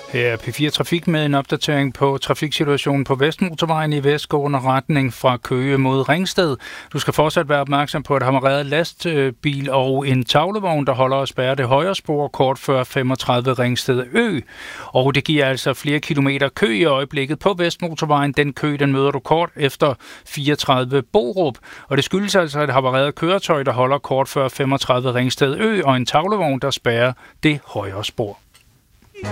Her er P4 Trafik med en opdatering på trafiksituationen på Vestmotorvejen i vestgående retning fra Køge mod Ringsted. Du skal fortsat være opmærksom på et havareret lastbil og en tavlevogn, der holder og spærrer det højre spor kort før 35 Ringsted Ø. Og det giver altså flere kilometer kø i øjeblikket på Vestmotorvejen. Den kø, den møder du kort efter 34 Borup. Og det skyldes altså et havareret køretøj, der holder kort før 35 Ringsted Ø og en tavlevogn, der spærrer det højre spor.